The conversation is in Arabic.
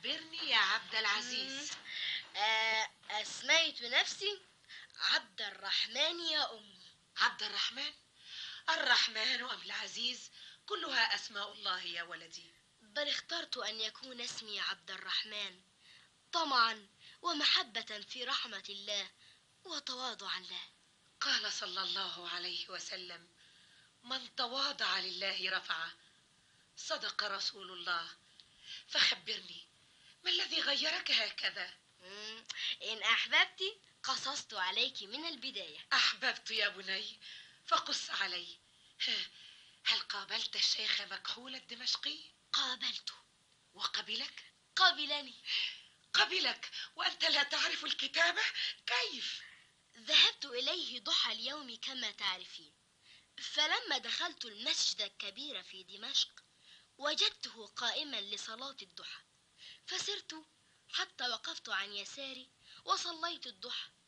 خبرني يا عبد العزيز. أسميت نفسي عبد الرحمن يا أمي. عبد الرحمن؟ الرحمن أم العزيز كلها أسماء الله يا ولدي. بل اخترت أن يكون اسمي عبد الرحمن طمعا ومحبة في رحمة الله وتواضعا له. قال صلى الله عليه وسلم: من تواضع لله رفعه. صدق رسول الله. فخبرني، ما الذي غيرك هكذا؟ إن أحببت قصصت عليك من البداية. أحببت يا بني، فقص علي. هل قابلت الشيخ مكحول الدمشقي؟ قابلته. وقبلك؟ قبلني. قبلك وأنت لا تعرف الكتابة؟ كيف؟ ذهبت إليه ضحى اليوم كما تعرفين، فلما دخلت المسجد الكبير في دمشق وجدته قائما لصلاة الضحى، فسرت حتى وقفت عن يساري وصليت الضحى،